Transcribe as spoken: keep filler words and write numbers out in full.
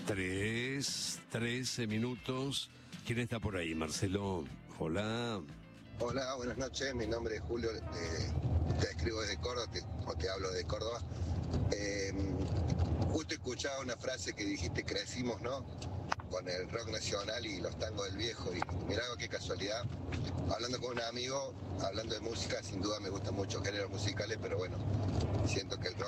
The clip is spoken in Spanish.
Tres, trece minutos. ¿Quién está por ahí, Marcelo? Hola. Hola, buenas noches. Mi nombre es Julio. Eh, te escribo desde Córdoba, te, o te hablo de Córdoba. Eh, justo escuchaba una frase que dijiste, crecimos, ¿no? Con el rock nacional y los tangos del viejo. Y mirá qué casualidad. Hablando con un amigo, hablando de música, sin duda me gustan mucho géneros musicales, pero bueno, siento que el rock